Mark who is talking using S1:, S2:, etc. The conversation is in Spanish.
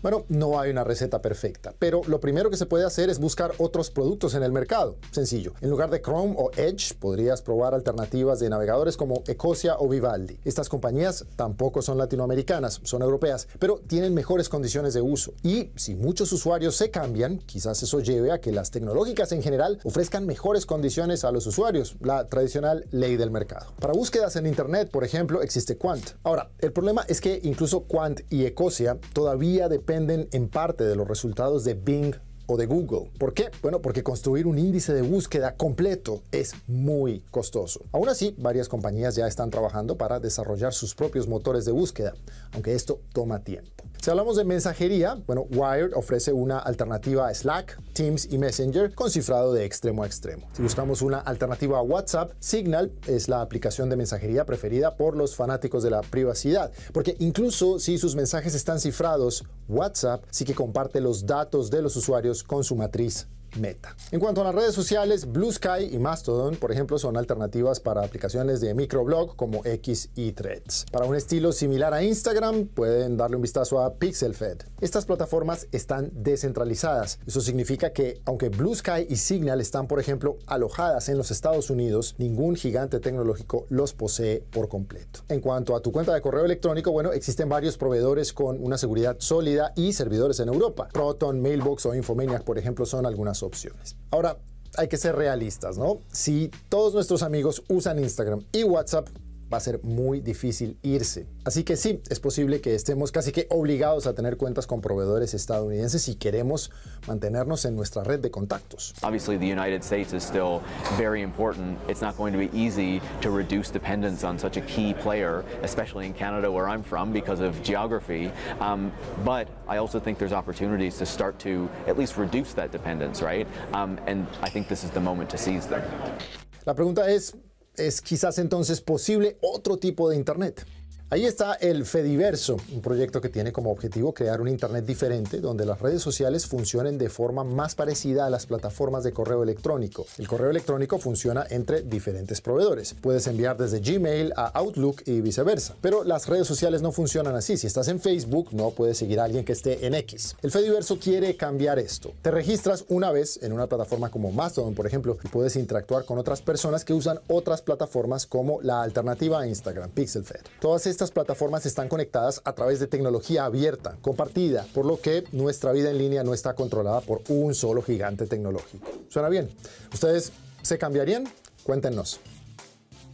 S1: Bueno, no hay una receta perfecta, pero lo primero que se puede hacer es buscar otros productos en el mercado. Sencillo. En lugar de Chrome o Edge, podrías probar alternativas de navegadores como Ecosia o Vivaldi. Estas compañías tampoco son latinoamericanas, son europeas, pero tienen mejores condiciones de uso. Y si muchos usuarios se cambian, quizás eso lleve a que las tecnológicas en general ofrezcan mejores condiciones a los usuarios, la tradicional ley del mercado. Para búsquedas en Internet, por ejemplo, existe Qwant. Ahora, el problema es que incluso Qwant y Ecosia todavía dependen en parte de los resultados de Bing o de Google. ¿Por qué? Bueno, porque construir un índice de búsqueda completo es muy costoso. Aún así, varias compañías ya están trabajando para desarrollar sus propios motores de búsqueda, aunque esto toma tiempo. Si hablamos de mensajería, bueno, Wired ofrece una alternativa a Slack, Teams y Messenger con cifrado de extremo a extremo. Si buscamos una alternativa a WhatsApp, Signal es la aplicación de mensajería preferida por los fanáticos de la privacidad, porque incluso si sus mensajes están cifrados, WhatsApp sí que comparte los datos de los usuarios con su matriz Meta. En cuanto a las redes sociales, Blue Sky y Mastodon, por ejemplo, son alternativas para aplicaciones de microblog como X y Threads. Para un estilo similar a Instagram, pueden darle un vistazo a PixelFed. Estas plataformas están descentralizadas. Eso significa que, aunque Blue Sky y Signal están, por ejemplo, alojadas en los Estados Unidos, ningún gigante tecnológico los posee por completo. En cuanto a tu cuenta de correo electrónico, bueno, existen varios proveedores con una seguridad sólida y servidores en Europa. Proton, Mailbox o Infomaniac, por ejemplo, son algunas opciones. Ahora, hay que ser realistas, ¿no? Si todos nuestros amigos usan Instagram y WhatsApp, va a ser muy difícil irse. Así que sí, es posible que estemos casi que obligados a tener cuentas con proveedores estadounidenses si queremos mantenernos en nuestra red de contactos.
S2: Obviously, the United States is still very important. It's not going to be easy to reduce dependence on such a key player, especially in Canada, where I'm from, because of geography. But I also think there's opportunities to start to at least reduce that dependence, right? And I think this is the moment to seize them.
S1: La pregunta ¿es quizás entonces posible otro tipo de Internet? Ahí está el Fediverso, un proyecto que tiene como objetivo crear un Internet diferente donde las redes sociales funcionen de forma más parecida a las plataformas de correo electrónico. El correo electrónico funciona entre diferentes proveedores. Puedes enviar desde Gmail a Outlook y viceversa. Pero las redes sociales no funcionan así. Si estás en Facebook, no puedes seguir a alguien que esté en X. El Fediverso quiere cambiar esto. Te registras una vez en una plataforma como Mastodon, por ejemplo, y puedes interactuar con otras personas que usan otras plataformas como la alternativa a Instagram, PixelFed. Todas estas plataformas están conectadas a través de tecnología abierta, compartida, por lo que nuestra vida en línea no está controlada por un solo gigante tecnológico. ¿Suena bien? ¿Ustedes se cambiarían? Cuéntenos.